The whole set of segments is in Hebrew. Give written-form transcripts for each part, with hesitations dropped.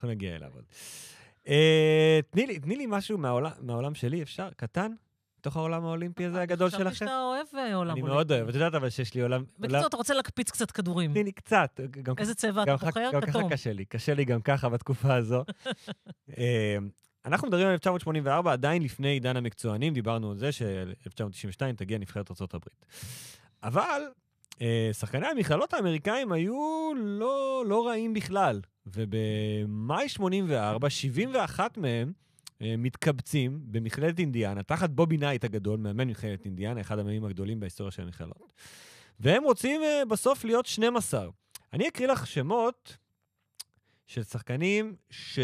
אנחנו נגיע אליו עוד. תני לי משהו מהעולם שלי, אפשר? קטן? בתוך העולם האולימפי הזה הגדול שלכם? חשבתי שאתה אוהב עולם אולימפי. אני מאוד אוהב, את יודעת אבל שיש לי עולם... בקיצור, אתה רוצה להקפיץ קצת כדורים. תני לי קצת. איזה צבע אתה בוחר? גם ככה קשה לי גם ככה בתקופה הזו. אנחנו מדברים על 1984, עדיין לפני עידן המקצוענים, דיברנו על זה ש-1992 תגיע נבחרת ארצות הברית. אבל שחקני המכללות האמריקאים היו לא רעים בכלל, ובמאי 84, 71 מהם מתקבצים במכללת אינדיאנה, תחת בובי נייט הגדול, מאמן מכללת אינדיאנה, אחד המאמנים הגדולים בהיסטוריה של המכללות. והם רוצים בסוף להיות 12. אני אקריא לך שמות של שחקנים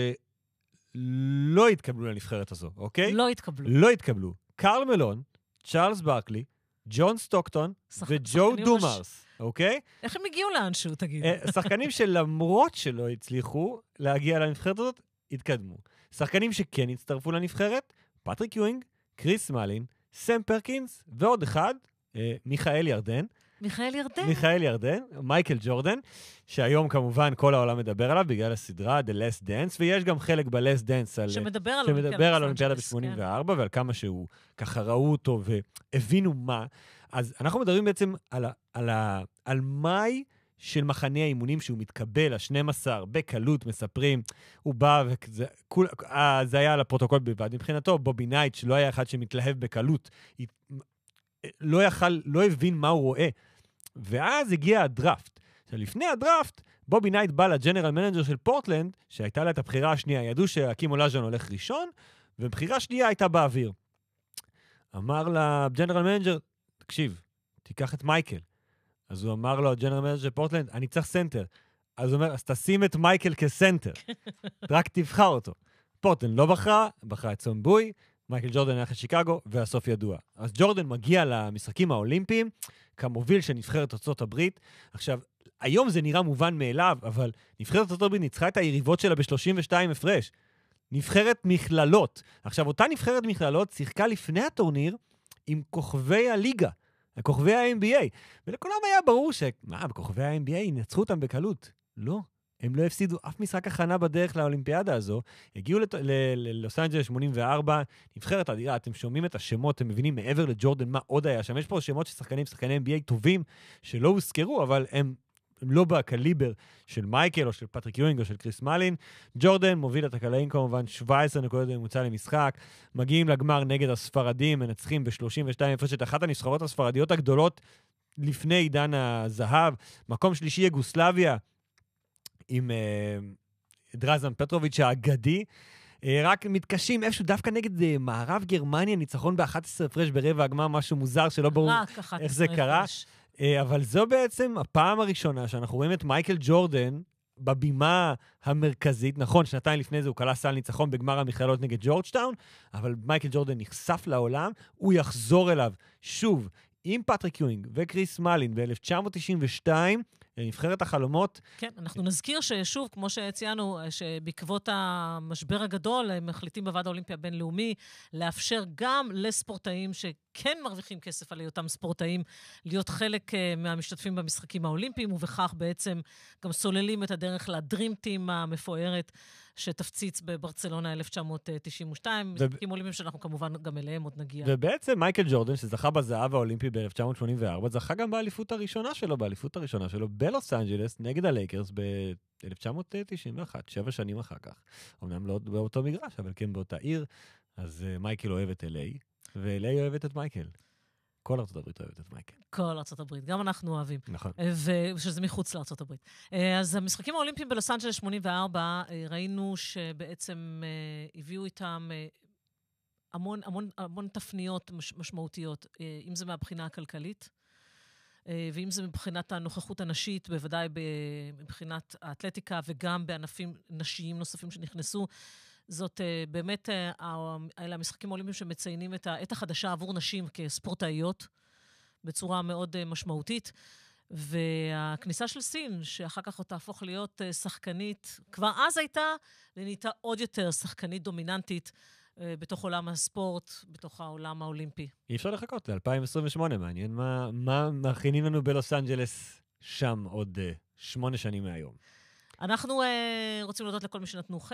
שלא התקבלו לנבחרת הזו, אוקיי? לא התקבלו. קרל מלון, צ'ארלס ברקלי, ג'ון סטוקטון וג'ו דומארס, אוקיי? איך הם הגיעו לאנשהו, תגיד? שחקנים שלמרות שלא הצליחו להגיע לנבחרת הזאת, התקדמו. שחקנים שכן הצטרפו לנבחרת, פטריק יואינג, קריס מלין, סם פרקינס, ועוד אחד, מיכאל ירדן, מייקל ג'ורדן, שהיום כמובן כל העולם מדבר עליו בגלל הסדרה The Last Dance, ויש גם חלק ב-Last Dance שמדבר על אולימפיאדה ב-84, ועל כמה שהוא ככה ראו אותו והבינו מה. אז אנחנו מדברים בעצם על מאי של מחנה האימונים שהוא מתקבל, ה-12, בקלות מספרים, הוא בא, זה היה על הפרוטוקול בלבד, מבחינתו, בובי נייט, שלא היה אחד שמתלהב בקלות, לא הבין מה הוא רואה. ואז הגיע הדראפט. עכשיו, לפני הדראפט, בובי נייט בא לג'נרל מנג'ר של פורטלנד, שהייתה לה את הבחירה השנייה, ידעו שהקים אולאז'ן הולך ראשון, ובחירה שנייה הייתה באוויר. אמר לג'נרל מנג'ר, תקשיב, תיקח את מייקל. אז הוא אמר לו, הג'נרל מנג'ר של פורטלנד, אני צריך סנטר. אז הוא אומר, אז תשים את מייקל כסנטר. רק תבחר אותו. פורטלנד לא בחרה את סון בוי, מייקל ג'ורדן הלך לשיקגו, והסוף ידוע. אז ג'ורדן מגיע למשחקים האולימפיים, כמוביל של נבחרת ארצות הברית. עכשיו, היום זה נראה מובן מאליו, אבל נבחרת ארצות הברית ניצחה את היריבות שלה ב-32 הפרש. נבחרת מכללות. עכשיו, אותה נבחרת מכללות שיחקה לפני הטורניר עם כוכבי הליגה, כוכבי ה-NBA. ולכולם היה ברור בכוכבי ה-NBA ינצחו אותם בקלות. לא. הם לא הפסידו אף משחק הכנה בדרך לאולימפיאדה הזו, הגיעו ללוס אנג'לס 84, נבחרת אדירה, אתם שומעים את השמות, אתם מבינים מעבר לג'ורדן מה עוד היה שם, יש פה שמות של שחקני NBA טובים שלא הוזכרו, אבל הם לא בקליבר של מייקל או של פטריק יואינג או של קריס מלין. ג'ורדן מוביל את הקלעים כמובן, 17 נקודות ממוצע למשחק, מגיעים לגמר נגד הספרדים, מנצחים ב-32 הפרש את אחת הנבחרות הספרדיות הגדולות לפני עידן הזהב, מקום שלישי יוגוסלביה, עם דרזן פטרוביץ' האגדי, רק מתקשים איפשהו דווקא נגד מערב גרמניה, ניצחון ב-11 הפרש ברבע הגמר, משהו מוזר שלא ברור איך זה קרה. אבל זו בעצם הפעם הראשונה שאנחנו רואים את מייקל ג'ורדן בבימה המרכזית. נכון, שנתיים לפני זה הוא קלה סל ניצחון בגמר המכללות נגד ג'ורג'טאון, אבל מייקל ג'ורדן נחשף לעולם, הוא יחזור אליו שוב עם פטריק יואינג וקריס מלין ב-1992, נבחרת החלומות. כן, אנחנו נזכיר ששוב, כמו שציינו, שבעקבות המשבר הגדול, הם מחליטים בוועד האולימפי הבינלאומי, לאפשר גם לספורטאים שכן מרוויחים כסף על היותם ספורטאים, להיות חלק מהמשתתפים במשחקים האולימפיים, ובכך בעצם גם סוללים את הדרך לדרימטים המפוארת, שתפציץ בברצלונה 1992, משחקים אולימפיים שאנחנו כמובן גם אליהם עוד נגיע. ובעצם מייקל ג'ורדן, שזכה בזהב האולימפי ב-1984, זכה גם באליפות הראשונה שלו, בלוס אנג'לס, נגד הלייקרס ב-1991, 7 שנים אחר כך. אמנם לא באותו מגרש, אבל כן באותה עיר, אז מייקל אוהב את LA, ו-LA אוהבת את מייקל. כל ארצות הברית אוהבת את מייקל. כל ארצות הברית, גם אנחנו אוהבים. נכון. ושזה מחוץ לארצות הברית. אז המשחקים האולימפיים בלוס אנג'לס 84, ראינו שבעצם הביאו איתם המון תפניות משמעותיות, אם זה מהבחינה הכלכלית, ואם זה מבחינת הנוכחות הנשית, בוודאי מבחינת האתלטיקה, וגם בענפים נשיים נוספים שנכנסו. זאת באמת, אלה המשחקים האולימפיים שמציינים את העת החדשה עבור נשים כספורטאיות, בצורה מאוד משמעותית. והכניסה של סין, שאחר כך עוד תהפוך להיות שחקנית, כבר אז הייתה, ונהייתה עוד יותר שחקנית דומיננטית, בתוך עולם הספורט, בתוך העולם האולימפי. אי אפשר לחכות, ל-2028, מעניין מה מכינים לנו בלוס אנג'לס שם עוד 8 שנים מהיום. אנחנו רוצים להודות לכל מי שנתנו חלק.